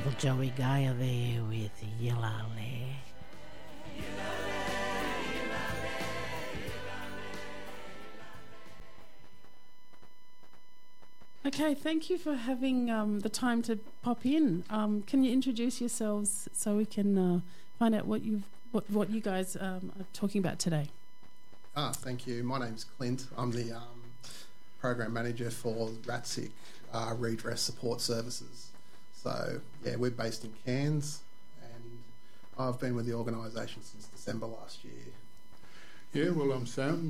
little Joey Gaia there with Yilale. Okay, thank you for having the time to pop in. Can you introduce yourselves so we can find out what you guys are talking about today? Thank you. My name's Clint. I'm the program manager for RATSIC Redress Support Services. So, yeah, we're based in Cairns, and I've been with the organisation since December last year. Yeah, well, I'm Sam.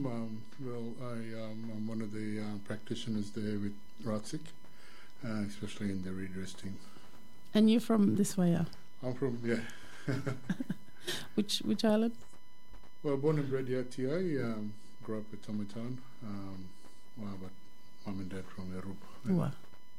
I'm one of the practitioners there with RATSIC, especially in the redress team. And you're from this way, yeah? I'm from, yeah. Which island? Well, born and bred here at TI, grew up at Tomatown, but mum and dad from Europe. Wow.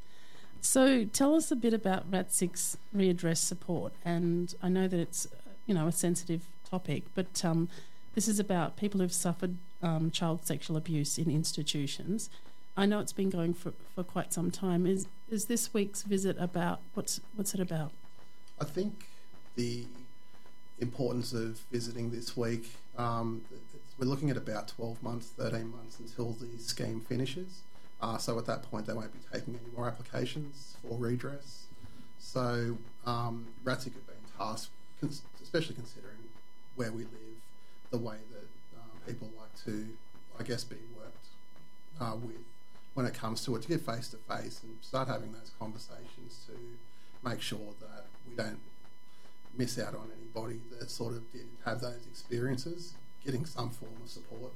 So tell us a bit about RATSIC's redress support, and I know that it's a sensitive topic, but this is about people who've suffered child sexual abuse in institutions. I know it's been going for quite some time. Is this week's visit about what's it about? I think the importance of visiting this week, we're looking at about 12 months, 13 months until the scheme finishes. So at that point, they won't be taking any more applications for redress. So RATSIC have been tasked, especially considering where we live, the way that people like to, I guess, be worked with when it comes to it, to get face-to-face and start having those conversations to make sure that we don't miss out on anybody that sort of did have those experiences, getting some form of support.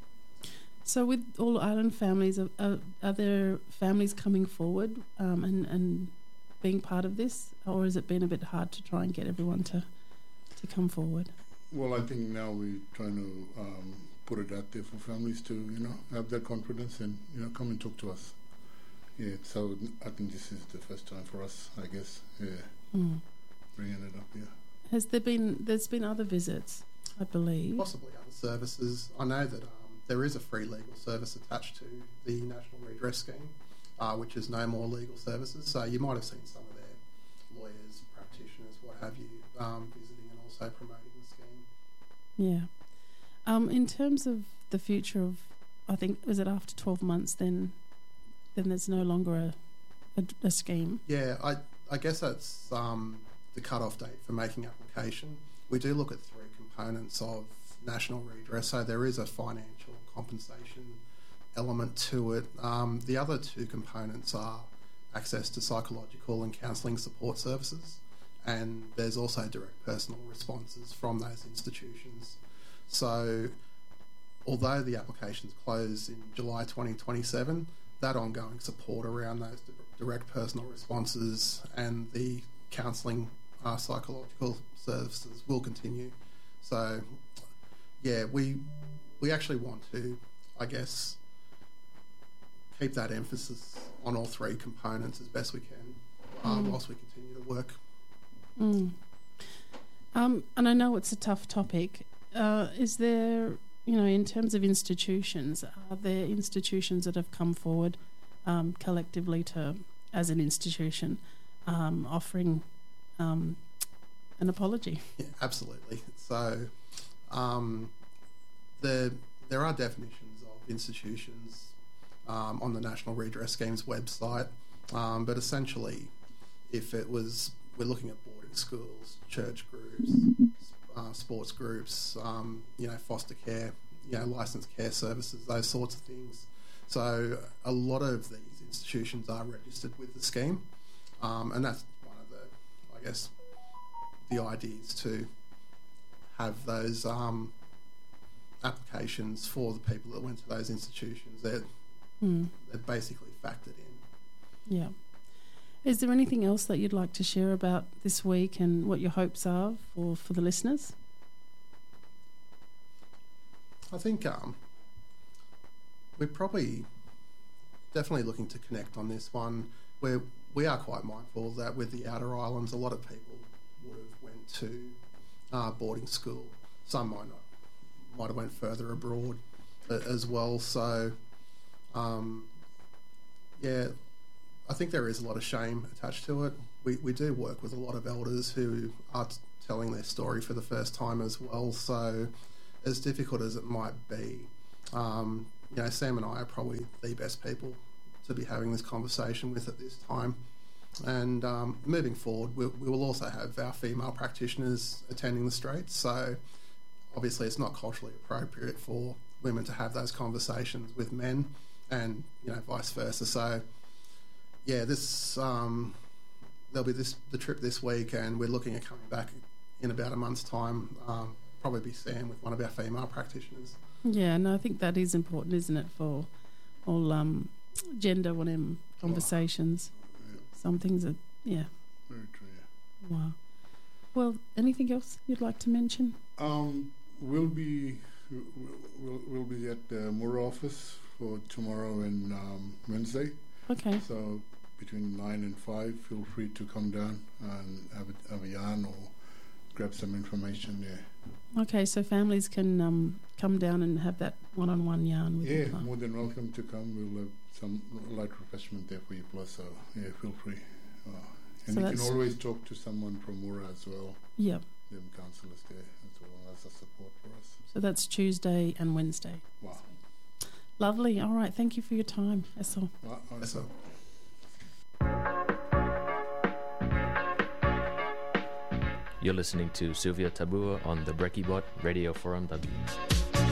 So with All Island families, are there families coming forward and being part of this, or has it been a bit hard to try and get everyone to come forward? Well, I think now we're trying to put it out there for families to, have that confidence and, come and talk to us. Yeah, so I think this is the first time for us, I guess, bringing it up, yeah. There's been other visits, I believe? Possibly other services. I know that there is a free legal service attached to the National Redress Scheme, which is No More Legal Services. So you might have seen some of their lawyers, practitioners, what have you, visiting and also promoting the scheme. Yeah. In terms of the future of, I think, is it after 12 months, then there's no longer a scheme? Yeah, I guess that's the cut-off date for making application. We do look at three components of national redress, so there is a financial compensation element to it. The other two components are access to psychological and counselling support services, and there's also direct personal responses from those institutions. So although the applications close in July 2027, that ongoing support around those direct personal responses and the counselling psychological services will continue. So yeah, we actually want to, I guess, keep that emphasis on all three components as best we can whilst we continue to work. And I know it's a tough topic. Is there, in terms of institutions, are there institutions that have come forward collectively as an institution, offering an apology? Yeah, absolutely. So there are definitions of institutions on the National Redress Scheme's website, but essentially, we're looking at boarding schools, church groups, sports groups, foster care, licensed care services, those sorts of things. So a lot of these institutions are registered with the scheme, and that's one of the, I guess, the ideas to have those applications for the people that went to those institutions. They're basically factored in. Yeah. Is there anything else that you'd like to share about this week and what your hopes are for the listeners? I think we're probably definitely looking to connect on this one. We are quite mindful that with the outer islands, a lot of people would have went to boarding school. Some might have went further abroad as well. So, I think there is a lot of shame attached to it. We do work with a lot of elders who are telling their story for the first time as well. So as difficult as it might be, Sam and I are probably the best people to be having this conversation with at this time. And moving forward, we will also have our female practitioners attending the streets. So obviously it's not culturally appropriate for women to have those conversations with men, and vice versa. So this there'll be the trip this week, and we're looking at coming back in about a month's time. Probably be Sam with one of our female practitioners. Yeah, no, I think that is important, isn't it, for all gender conversations. Yeah. Some things are, Very true, yeah. Wow. Well, anything else you'd like to mention? We'll be at the Moore office for tomorrow and Wednesday. Okay. So between 9 and 5, feel free to come down and have a yarn or grab some information there. Okay, so families can come down and have that one-on-one yarn with you. Yeah, more than welcome to come. We'll have some light refreshment there for you plus, so feel free. And So you can that's- always talk to someone from Moora as well. Yep. Them counsellors there as well as a support for us. So that's Tuesday and Wednesday. Wow. Lovely. All right. Thank you for your time, Essel. That's all. You're listening to Sylvia Tabua on the Brekkie Bot Radio Forum W.